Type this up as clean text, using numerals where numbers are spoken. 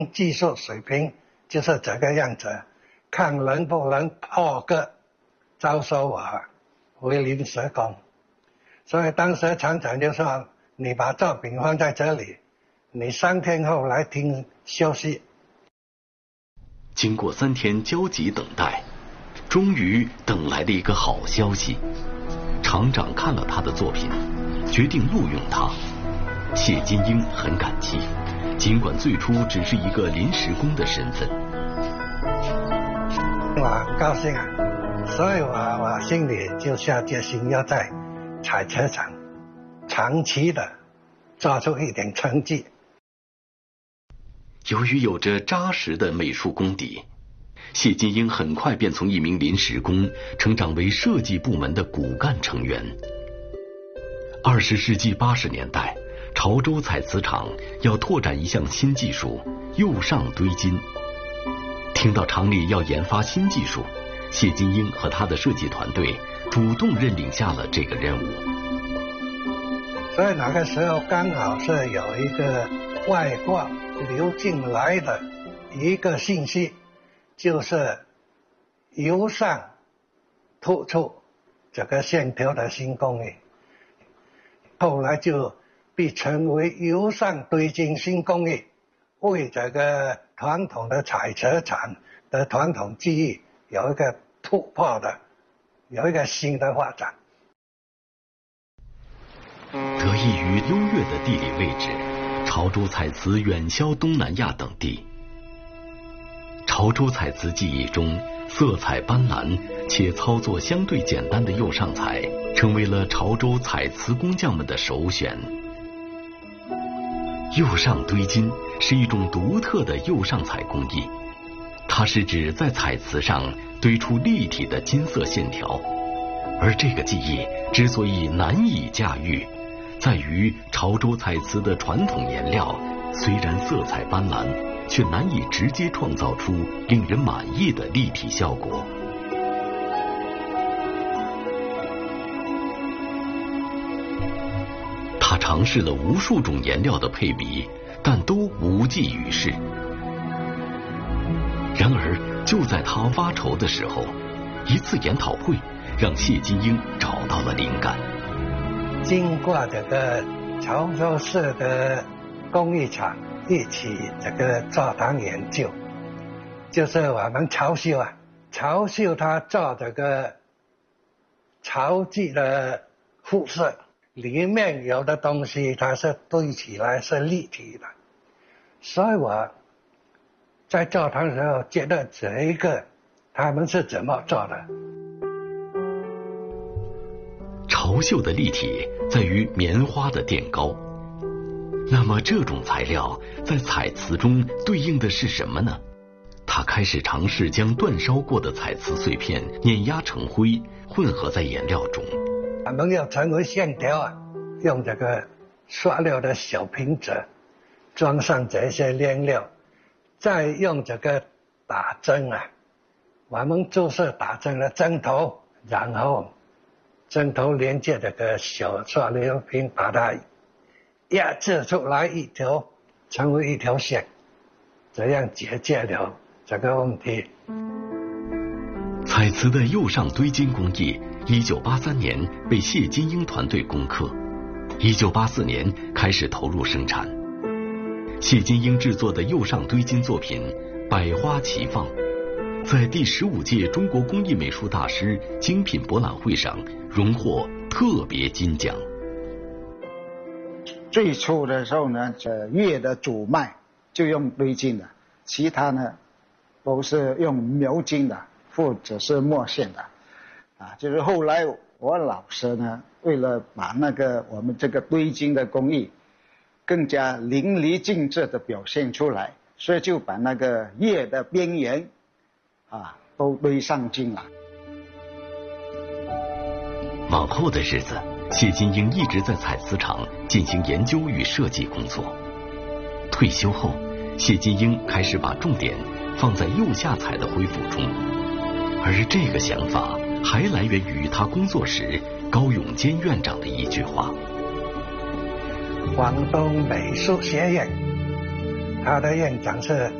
技术水平就是这个样子，看能不能破格招收我为临时工。所以当时厂长就说，你把作品放在这里，你3天后来听消息。 经过3天焦急等待，终于等来了一个好消息。厂长看了他的作品，决定录用他。谢金英很感激，尽管最初只是一个临时工的身份。 我很高兴啊，所以我心里就下决心要在彩车厂长期的做出一点成绩。 由于有着扎实的美术功底，谢金英很快便从一名临时工成长为设计部门的骨干成员。20世纪80年代，潮州彩瓷厂要拓展一项新技术——釉上堆金。听到厂里要研发新技术，谢金英和他的设计团队主动认领下了这个任务。 所以那个时候刚好是有一个外国流进来的一个信息，就是釉上突出这个线条的新工艺，后来就被称为釉上堆金新工艺，为这个传统的彩瓷厂的传统技艺有一个突破的，有一个新的发展。 得益于优越的地理位置，潮州彩瓷远销东南亚等地。潮州彩瓷技艺中，色彩斑斓且操作相对简单的釉上彩，成为了潮州彩瓷工匠们的首选。釉上堆金是一种独特的釉上彩工艺，它是指在彩瓷上堆出立体的金色线条，而这个技艺之所以难以驾驭，在于潮州彩瓷的传统颜料虽然色彩斑斓，却难以直接创造出令人满意的立体效果。他尝试了无数种颜料的配比，但都无济于事。然而，就在他发愁的时候，一次研讨会让谢金英找到了灵感。 经过这个潮州市的工艺厂一起这个座谈研究，就是我们潮绣它做这个潮记的复色，里面有的东西它是堆起来是立体的，所以我在座谈的时候觉得这一个他们是怎么做的。 潮绣的立体在于棉花的垫高，那么这种材料在彩瓷中对应的是什么呢？他开始尝试将煅烧过的彩瓷碎片碾压成灰，混合在颜料中。 我们要成为线条用这个塑料的小瓶子装上这些颜料，再用这个打针我们就是打针的针头，然后针头连接这个小塑料瓶，把它压制出来一条，成为一条线，这样解决了这个问题。 彩瓷的釉上堆金工艺1983年被谢金英团队攻克，1984年开始投入生产。谢金英制作的釉上堆金作品百花齐放，在第15届中国工艺美术大师精品博览会上荣获特别金奖。 最初的时候呢，月的主脉就用堆金的，其他呢都是用描金的或者是墨线的就是后来我老师呢，为了把我们这个堆金的工艺更加淋漓尽致的表现出来，所以就把那个叶的边缘都堆上金了。 往后的日子，谢金英一直在彩瓷厂进行研究与设计工作。退休后，谢金英开始把重点放在釉下彩的恢复中，而这个想法还来源于他工作时高永坚院长的一句话： 广东美术学院他的院长是